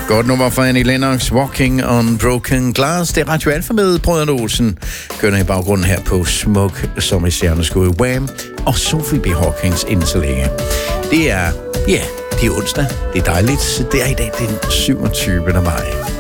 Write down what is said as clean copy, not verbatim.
Godt nummer fra Annie Lennox, Walking on Broken Glass. Det er Radio Alfa med Brødrene Olsen. Kønner i baggrunden her på Smuk, som i stjerneskud Wham! Og Sophie B. Hawkins inden så længe. Det er onsdag. Det er dejligt. Det er i dag den 27. maj.